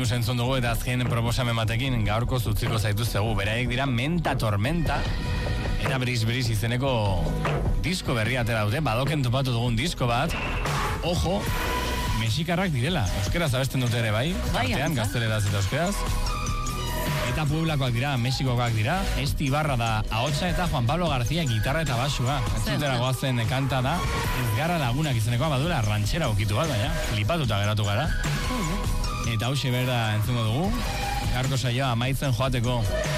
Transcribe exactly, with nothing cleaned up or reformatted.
News entzun dugu eta azken proposamen batekin gaurko zutziko zaituztegu. Beraiek dira Menta Tormenta eta Bris Bris izeneko disko berria atera dute. Badoken topatu dugun disko bat. Ojo, mexikarrak direla. Euskeraz abesten dute ere bai. Artean, gazteleraz eta euskeraz. Eta Pueblakoak dira, Mexikokoak dira. Esti Ibarra da ahotsa eta Juan Pablo García gitarra eta basua. Entzutera goazen kanta da. Ez gara lagunak izenekoa badura ranchera okitu bat, baina flipatuta geratu gara. Eta hause berda entzungo dugu. Garko saioa amaitzen joateko.